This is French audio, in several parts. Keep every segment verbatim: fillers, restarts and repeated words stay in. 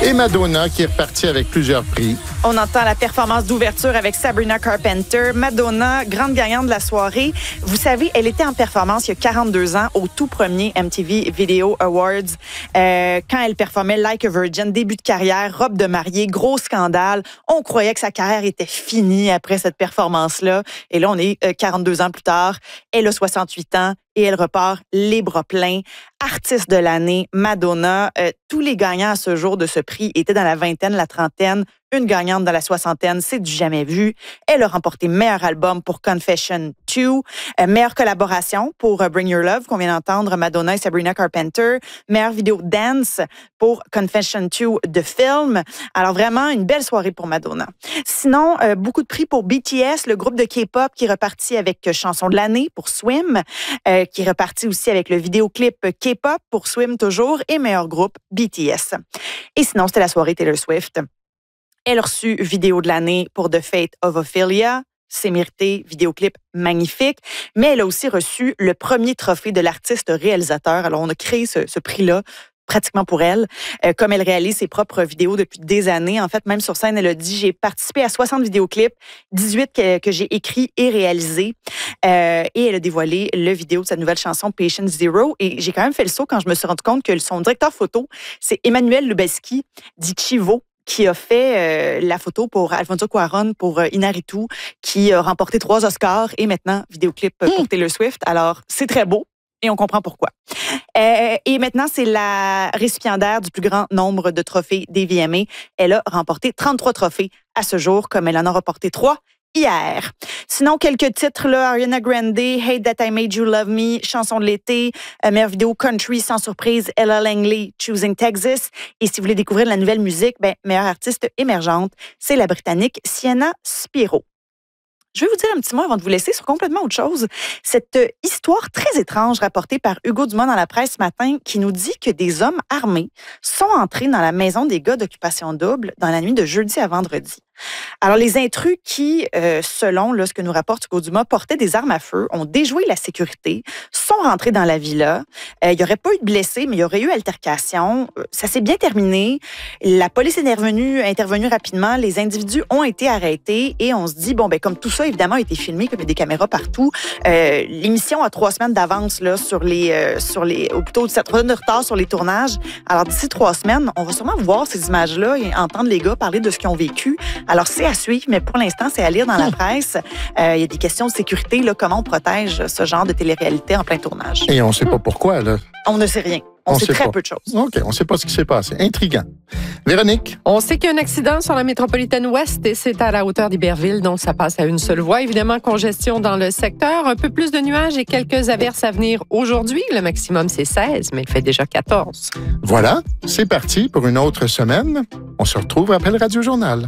Et Madonna qui est repartie avec plusieurs prix. On entend la performance d'ouverture avec Sabrina Carpenter. Madonna, grande gagnante de la soirée. Vous savez, elle était en performance il y a quarante-deux ans au tout premier M T V Video Awards euh, quand elle performait Like a Virgin, début de carrière, robe de mariée, gros scandale. On croyait que sa carrière était finie après cette performance-là. Et là, on est euh, quarante-deux ans plus tard. Elle a soixante-huit ans. Et elle repart les bras pleins. Artiste de l'année, Madonna. Euh, tous les gagnants à ce jour de ce prix étaient dans la vingtaine, la trentaine. Une gagnante dans la soixantaine, c'est du jamais vu. Elle a remporté meilleur album pour Confession deux, euh, meilleure collaboration pour euh, Bring Your Love, qu'on vient d'entendre, Madonna et Sabrina Carpenter, meilleure vidéo dance pour Confession deux de film. Alors vraiment, une belle soirée pour Madonna. Sinon, euh, beaucoup de prix pour B T S, le groupe de K-pop qui est reparti avec euh, chanson de l'année pour Swim, euh, qui est reparti aussi avec le vidéoclip K-pop pour Swim toujours, et meilleur groupe B T S. Et sinon, c'était la soirée Taylor Swift. Elle a reçu vidéo de l'année pour The Fate of Ophelia. C'est mérité, vidéoclip magnifique. Mais elle a aussi reçu le premier trophée de l'artiste-réalisateur. Alors, on a créé ce, ce prix-là pratiquement pour elle. Euh, comme elle réalise ses propres vidéos depuis des années, en fait, même sur scène, elle a dit « J'ai participé à soixante vidéoclips, dix-huit que, que j'ai écrits et réalisés. Euh, » Et elle a dévoilé le vidéo de sa nouvelle chanson « Patient Zero ». Et j'ai quand même fait le saut quand je me suis rendu compte que son directeur photo, c'est Emmanuel Lubezki, dit Chivo, qui a fait euh, la photo pour Alfonso Cuarón, pour euh, Inarritu, qui a remporté trois Oscars et maintenant vidéoclip euh, pour Taylor Swift. Alors, c'est très beau et on comprend pourquoi. Euh, et maintenant, c'est la récipiendaire du plus grand nombre de trophées des V M A. Elle a remporté trente-trois trophées à ce jour, comme elle en a remporté trois hier. Sinon, quelques titres, là, Ariana Grande, Hate That I Made You Love Me, chanson de l'été, euh, meilleure vidéo country, sans surprise, Ella Langley, Choosing Texas. Et si vous voulez découvrir la nouvelle musique, ben, meilleure artiste émergente, c'est la Britannique Sienna Spiro. Je vais vous dire un petit mot avant de vous laisser sur complètement autre chose. Cette histoire très étrange rapportée par Hugo Dumont dans la presse ce matin qui nous dit que des hommes armés sont entrés dans la maison des gars d'Occupation Double dans la nuit de jeudi à vendredi. Alors, les intrus qui, euh, selon là, ce que nous rapporte Hugo Dumas, portaient des armes à feu, ont déjoué la sécurité, sont rentrés dans la villa. Euh, il n'y aurait pas eu de blessés, mais il y aurait eu altercation. Euh, ça s'est bien terminé. La police est intervenue, intervenue rapidement. Les individus ont été arrêtés et on se dit, bon, ben comme tout ça, évidemment, a été filmé, comme il y a des caméras partout. Euh, l'émission a trois semaines d'avance là, sur les, euh, sur les, ou plutôt ça trois semaines de retard sur les tournages. Alors, d'ici trois semaines, on va sûrement voir ces images-là et entendre les gars parler de ce qu'ils ont vécu. Alors, c'est à suivre, mais pour l'instant, c'est à lire dans la presse. Euh, il y a des questions de sécurité, là, comment on protège ce genre de télé-réalité en plein tournage. Et on ne sait pas pourquoi, là. On ne sait rien. On, on sait, sait très pas. peu de choses. OK, on ne sait pas ce qui s'est passé. Intriguant. Véronique? On sait qu'il y a un accident sur la métropolitaine ouest et c'est à la hauteur d'Iberville, donc ça passe à une seule voie. Évidemment, congestion dans le secteur. Un peu plus de nuages et quelques averses à venir aujourd'hui. Le maximum, c'est seize, mais il fait déjà quatorze. Voilà, c'est parti pour une autre semaine. On se retrouve après le Radio Journal.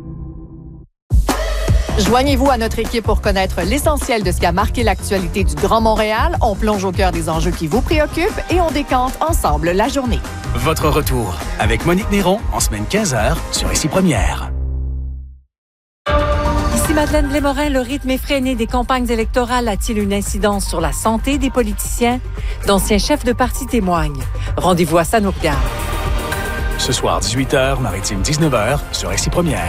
Joignez-vous à notre équipe pour connaître l'essentiel de ce qui a marqué l'actualité du Grand Montréal. On plonge au cœur des enjeux qui vous préoccupent et on décante ensemble la journée. Votre retour avec Monique Néron en semaine quinze heures sur Ici Première. Ici Madeleine Blais-Morin, le rythme effréné des campagnes électorales a-t-il une incidence sur la santé des politiciens? D'anciens chefs de parti témoignent. Rendez-vous à Ça nous regarde. Ce soir, dix-huit heures, Maritime dix-neuf heures sur Ici Première.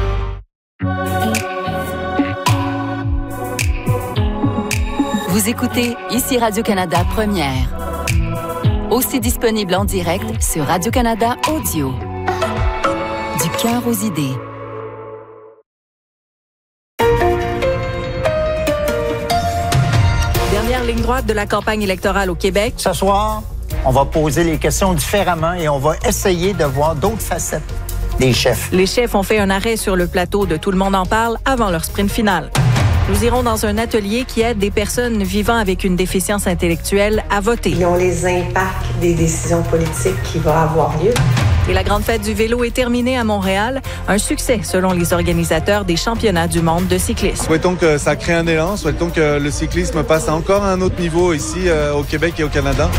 Vous écoutez Ici Radio-Canada Première. Aussi disponible en direct sur Radio-Canada Audio. Du cœur aux idées. Dernière ligne droite de la campagne électorale au Québec. Ce soir, on va poser les questions différemment et on va essayer de voir d'autres facettes des chefs. Les chefs ont fait un arrêt sur le plateau de Tout le monde en parle avant leur sprint final. Nous irons dans un atelier qui aide des personnes vivant avec une déficience intellectuelle à voter. Ils ont les impacts des décisions politiques qui vont avoir lieu. Et la grande fête du vélo est terminée à Montréal. Un succès selon les organisateurs des championnats du monde de cyclisme. Souhaitons que ça crée un élan, souhaitons que le cyclisme passe à encore un autre niveau ici euh, au Québec et au Canada.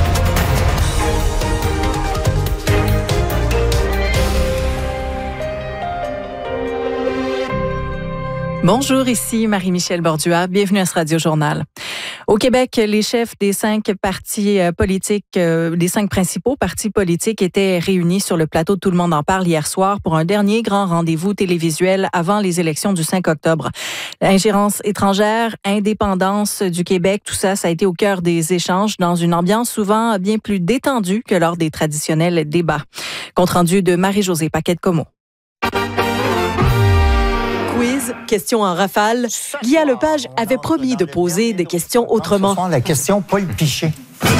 Bonjour, ici Marie-Michel Bordua. Bienvenue à ce Radio Journal. Au Québec, les chefs des cinq partis politiques, euh, des cinq principaux partis politiques étaient réunis sur le plateau de Tout le monde en parle hier soir pour un dernier grand rendez-vous télévisuel avant les élections du cinq octobre. L'ingérence étrangère, indépendance du Québec, tout ça, ça a été au cœur des échanges dans une ambiance souvent bien plus détendue que lors des traditionnels débats. Compte rendu de Marie-Josée Paquette-Comeau. Quiz, questions en rafale. Guy Lepage avait promis de poser des questions autrement. Ce soir, la question Paul Piché.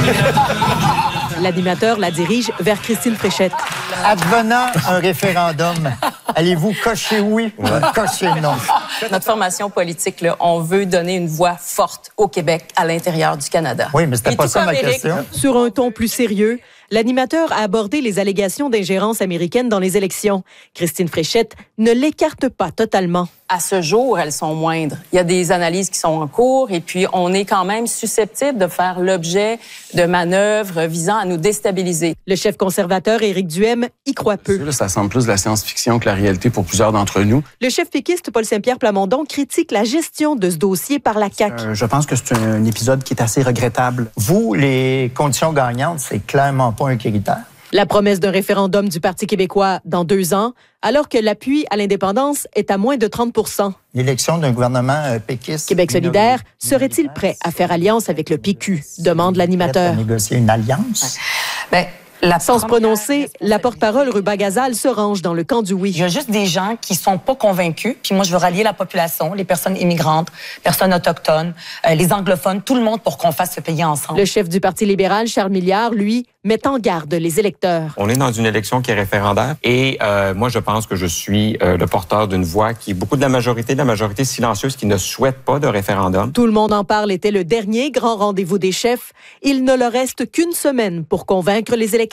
L'animateur la dirige vers Christine Fréchette. Advenant un référendum, allez-vous cocher oui ou cocher non? Notre formation politique, là, on veut donner une voix forte au Québec, à l'intérieur du Canada. Oui, mais c'était Et pas tout ça comme ma Éric, question. Sur un ton plus sérieux, l'animateur a abordé les allégations d'ingérence américaine dans les élections. Christine Fréchette ne l'écarte pas totalement. À ce jour, elles sont moindres. Il y a des analyses qui sont en cours et puis on est quand même susceptible de faire l'objet de manœuvres visant à nous déstabiliser. Le chef conservateur Éric Duhem y croit peu. Là, ça semble plus de la science-fiction que la réalité pour plusieurs d'entre nous. Le chef péquiste Paul Saint-Pierre Plamondon critique la gestion de ce dossier par la C A Q. Euh, je pense que c'est un épisode qui est assez regrettable. Vous, les conditions gagnantes, c'est clairement pas un critère. La promesse d'un référendum du Parti québécois dans deux ans, alors que l'appui à l'indépendance est à moins de trente pour cent. L'élection d'un gouvernement euh, péquiste... Québec solidaire serait-il prêt à faire alliance avec le P Q? Demande l'animateur. Négocier une alliance? Bien, la Sans se prononcer, la porte-parole Ruba Gazal se range dans le camp du oui. Il y a juste des gens qui sont pas convaincus. Puis moi, je veux rallier la population, les personnes immigrantes, personnes autochtones, euh, les anglophones, tout le monde pour qu'on fasse ce pays ensemble. Le chef du Parti libéral, Charles Milliard, lui, met en garde les électeurs. On est dans une élection qui est référendaire et euh, moi, je pense que je suis euh, le porteur d'une voix qui est beaucoup de la majorité, de la majorité silencieuse qui ne souhaite pas de référendum. Tout le monde en parle était le dernier grand rendez-vous des chefs. Il ne leur reste qu'une semaine pour convaincre les électeurs.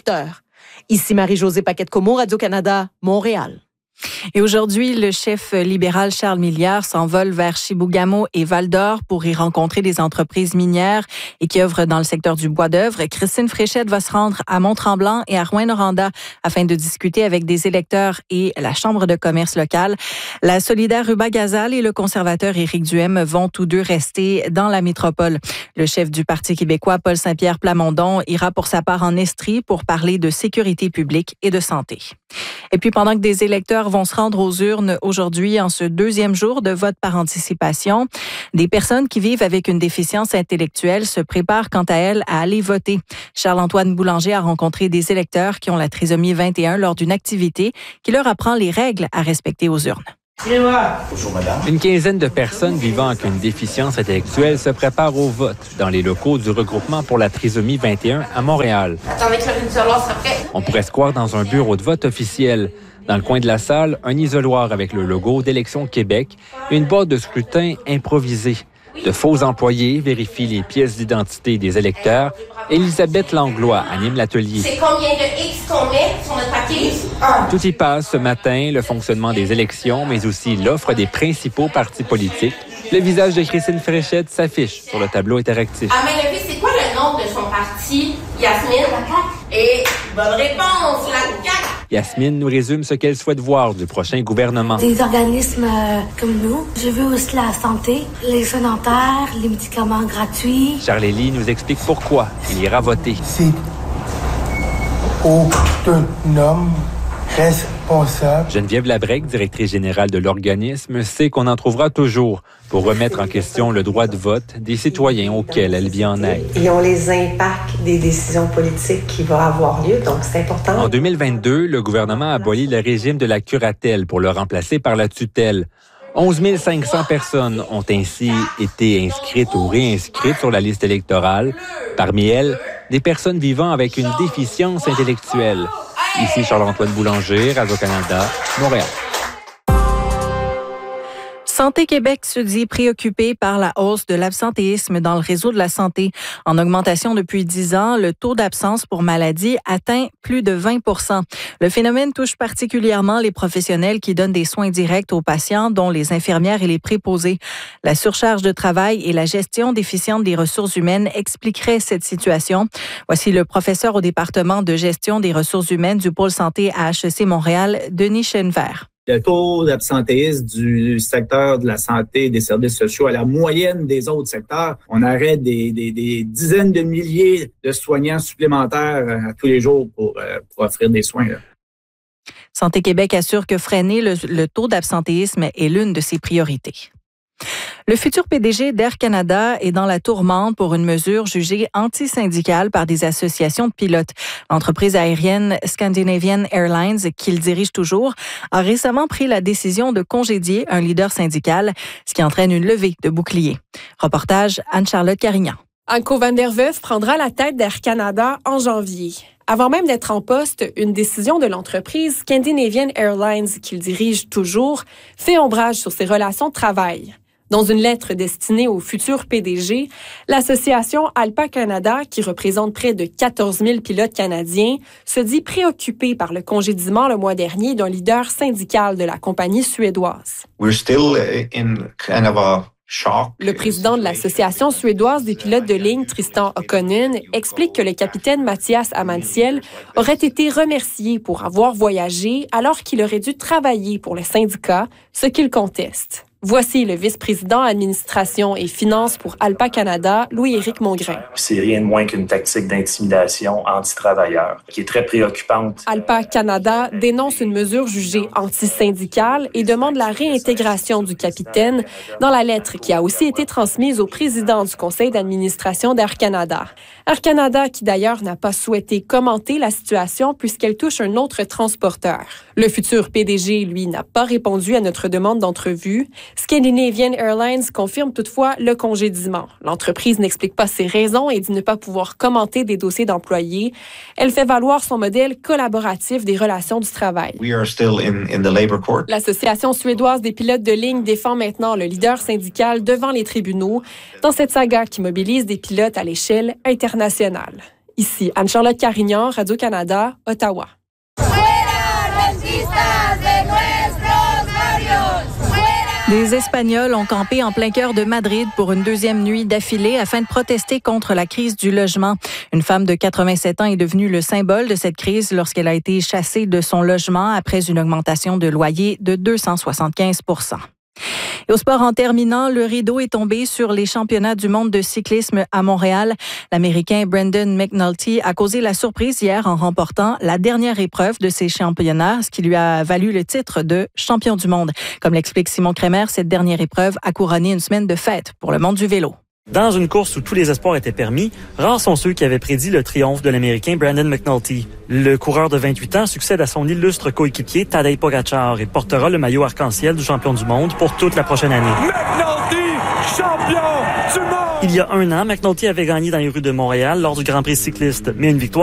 Ici Marie-Josée Paquette-Comeau, Radio-Canada, Montréal. Et aujourd'hui, le chef libéral Charles Milliard s'envole vers Chibougamau et Val-d'Or pour y rencontrer des entreprises minières et qui œuvrent dans le secteur du bois d'œuvre. Christine Fréchette va se rendre à Mont-Tremblant et à Rouyn-Noranda afin de discuter avec des électeurs et la Chambre de commerce locale. La solidaire Ruba Gazal et le conservateur Éric Duhem vont tous deux rester dans la métropole. Le chef du Parti québécois, Paul Saint-Pierre Plamondon, ira pour sa part en Estrie pour parler de sécurité publique et de santé. Et puis, pendant que des électeurs vont se rendre aux urnes aujourd'hui en ce deuxième jour de vote par anticipation, des personnes qui vivent avec une déficience intellectuelle se préparent quant à elles à aller voter. Charles-Antoine Boulanger a rencontré des électeurs qui ont la trisomie vingt et un lors d'une activité qui leur apprend les règles à respecter aux urnes. Bonjour, madame. Une quinzaine de personnes vivant avec une déficience intellectuelle se préparent au vote dans les locaux du regroupement pour la trisomie vingt et un à Montréal. Attendez que le isoloir soit prêt. On pourrait se croire dans un bureau de vote officiel. Dans le coin de la salle, un isoloir avec le logo d'Élections Québec et une boîte de scrutin improvisée. De faux employés vérifient les pièces d'identité des électeurs. Élisabeth Langlois anime l'atelier. C'est combien de X qu'on met sur notre papier? Un. Tout y passe ce matin, le fonctionnement des élections, mais aussi l'offre des principaux partis politiques. Le visage de Christine Fréchette s'affiche sur le tableau interactif. À main levée, c'est quoi le nom de son parti? Yasmine? La C A Q. Et bonne réponse, la C A Q. Yasmine nous résume ce qu'elle souhaite voir du prochain gouvernement. Des organismes euh, comme nous. Je veux aussi la santé, les soins dentaires, les médicaments gratuits. Charles-Élie nous explique pourquoi il ira voter. C'est autonome, responsable. Geneviève Labrec, directrice générale de l'organisme, sait qu'on en trouvera toujours pour remettre en question le droit de vote des citoyens auxquels elle vient en aide. Ils ont les impacts des décisions politiques qui vont avoir lieu, donc c'est important. En deux mille vingt-deux, le gouvernement a aboli le régime de la curatelle pour le remplacer par la tutelle. onze mille cinq cents personnes ont ainsi été inscrites ou réinscrites sur la liste électorale. Parmi elles, des personnes vivant avec une déficience intellectuelle. Ici Charles-Antoine Boulanger, Radio-Canada, Montréal. Santé Québec se dit préoccupé par la hausse de l'absentéisme dans le réseau de la santé. En augmentation depuis dix ans, le taux d'absence pour maladie atteint plus de vingt pour cent. Le phénomène touche particulièrement les professionnels qui donnent des soins directs aux patients, dont les infirmières et les préposés. La surcharge de travail et la gestion déficiente des ressources humaines expliqueraient cette situation. Voici le professeur au département de gestion des ressources humaines du pôle santé à H E C Montréal, Denis Chenevert. Le taux d'absentéisme du secteur de la santé et des services sociaux à la moyenne des autres secteurs, on aurait des, des, des dizaines de milliers de soignants supplémentaires à tous les jours pour, pour offrir des soins. Là. Santé Québec assure que freiner le, le taux d'absentéisme est l'une de ses priorités. Le futur P D G d'Air Canada est dans la tourmente pour une mesure jugée anti-syndicale par des associations de pilotes. L'entreprise aérienne Scandinavian Airlines, qu'il dirige toujours, a récemment pris la décision de congédier un leader syndical, ce qui entraîne une levée de boucliers. Reportage Anne-Charlotte Carignan. Anko van der Weyf prendra la tête d'Air Canada en janvier. Avant même d'être en poste, une décision de l'entreprise Scandinavian Airlines, qu'il dirige toujours, fait ombrage sur ses relations de travail. Dans une lettre destinée au futur P D G, l'association ALPA Canada, qui représente près de quatorze mille pilotes canadiens, se dit préoccupée par le congédiement le mois dernier d'un leader syndical de la compagnie suédoise. We're still in kind of a shock. Le président de l'Association suédoise des pilotes de ligne, Tristan Okkonen, explique que le capitaine Mathias Amantiel aurait été remercié pour avoir voyagé alors qu'il aurait dû travailler pour le syndicat, ce qu'il conteste. Voici le vice-président administration et finances pour ALPA Canada, Louis-Éric Mongrain. C'est rien de moins qu'une tactique d'intimidation anti-travailleurs qui est très préoccupante. ALPA Canada dénonce une mesure jugée anti-syndicale et demande la réintégration du capitaine dans la lettre qui a aussi été transmise au président du conseil d'administration d'Air Canada. Air Canada qui d'ailleurs n'a pas souhaité commenter la situation puisqu'elle touche un autre transporteur. Le futur P D G, lui, n'a pas répondu à notre demande d'entrevue. Scandinavian Airlines confirme toutefois le congédiement. L'entreprise n'explique pas ses raisons et dit ne pas pouvoir commenter des dossiers d'employés. Elle fait valoir son modèle collaboratif des relations du travail. We are still in, in the labor court. L'Association suédoise des pilotes de ligne défend maintenant le leader syndical devant les tribunaux dans cette saga qui mobilise des pilotes à l'échelle internationale. Ici Anne-Charlotte Carignan, Radio-Canada, Ottawa. Des Espagnols ont campé en plein cœur de Madrid pour une deuxième nuit d'affilée afin de protester contre la crise du logement. Une femme de quatre-vingt-sept ans est devenue le symbole de cette crise lorsqu'elle a été chassée de son logement après une augmentation de loyer de deux cent soixante-quinze pour cent. Et au sport, en terminant, le rideau est tombé sur les championnats du monde de cyclisme à Montréal. L'Américain Brendan McNulty a causé la surprise hier en remportant la dernière épreuve de ces championnats, ce qui lui a valu le titre de champion du monde. Comme l'explique Simon Kremer, cette dernière épreuve a couronné une semaine de fête pour le monde du vélo. Dans une course où tous les espoirs étaient permis, rares sont ceux qui avaient prédit le triomphe de l'Américain Brendan McNulty. Le coureur de vingt-huit ans succède à son illustre coéquipier Tadej Pogačar et portera le maillot arc-en-ciel du champion du monde pour toute la prochaine année. McNulty, champion du monde! Il y a un an, McNulty avait gagné dans les rues de Montréal lors du Grand Prix cycliste, mais une victoire